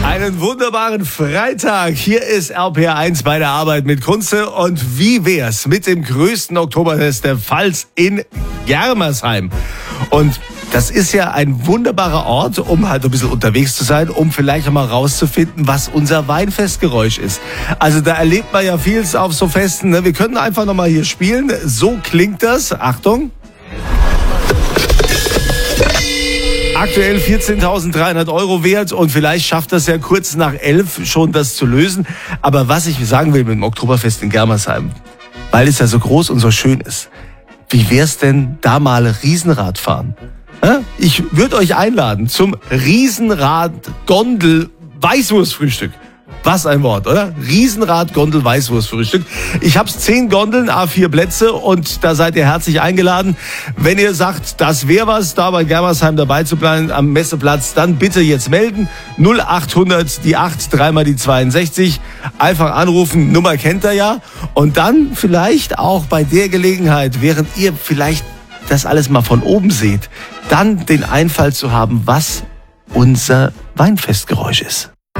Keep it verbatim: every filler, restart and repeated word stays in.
Einen wunderbaren Freitag. Hier ist R P R eins bei der Arbeit mit Kunze. Und wie wär's mit dem größten Oktoberfest der Pfalz in Germersheim? Und das ist ja ein wunderbarer Ort, um halt ein bisschen unterwegs zu sein, um vielleicht auch mal rauszufinden, was unser Weinfestgeräusch ist. Also da erlebt man ja vieles auf so Festen. Ne? Wir können einfach noch mal hier spielen. So klingt das. Achtung. Aktuell vierzehntausenddreihundert Euro wert und vielleicht schafft das ja kurz nach elf schon das zu lösen. Aber was ich sagen will mit dem Oktoberfest in Germersheim, weil es ja so groß und so schön ist, wie wär's denn da mal Riesenrad fahren? Ich würde euch einladen zum Riesenrad-Gondel-Weißwurstfrühstück. Was ein Wort, oder? Riesenrad-Gondel-Weißwurstfrühstück. Ich habe zehn Gondeln, A vier Plätze und da seid ihr herzlich eingeladen. Wenn ihr sagt, das wäre was, da bei Germersheim dabei zu bleiben am Messeplatz, dann bitte jetzt melden. null achthundert, die acht, dreimal die zweiundsechzig. Einfach anrufen, Nummer kennt ihr ja. Und dann vielleicht auch bei der Gelegenheit, während ihr vielleicht das alles mal von oben seht, dann den Einfall zu haben, was unser Weinfestgeräusch ist.